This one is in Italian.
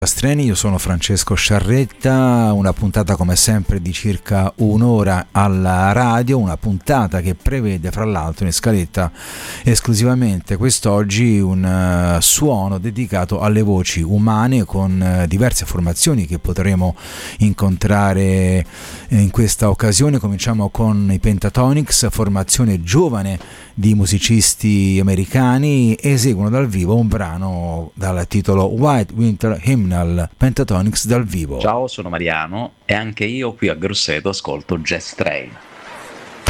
Streni, io sono Francesco Sciarretta, una puntata come sempre di circa un'ora alla radio, una puntata che prevede fra l'altro in scaletta esclusivamente quest'oggi un suono dedicato alle voci umane con diverse formazioni che potremo incontrare in questa occasione. Cominciamo con i Pentatonix, formazione giovane di musicisti americani, eseguono dal vivo un brano dal titolo White Winter Hymnal. Pentatonix dal vivo. Ciao, sono Mariano e anche io qui a Grosseto ascolto Jazz Train.